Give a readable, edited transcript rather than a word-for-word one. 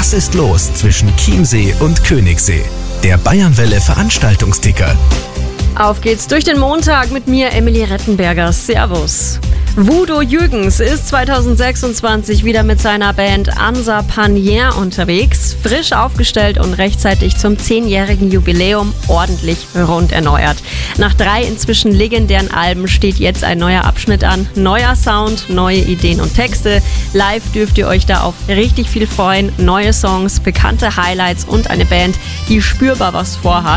Was ist los zwischen Chiemsee und Königssee? Der Bayernwelle Veranstaltungsticker. Auf geht's durch den Montag mit mir, Emily Rettenberger. Servus. Voodoo Jürgens ist 2026 wieder mit seiner Band Ansa Panier unterwegs. Frisch aufgestellt und rechtzeitig zum 10-jährigen Jubiläum ordentlich rund erneuert. Nach 3 inzwischen legendären Alben steht jetzt ein neuer Abschnitt an. Neuer Sound, neue Ideen und Texte. Live dürft ihr euch da auf richtig viel freuen. Neue Songs, bekannte Highlights und eine Band, die spürbar was vorhat.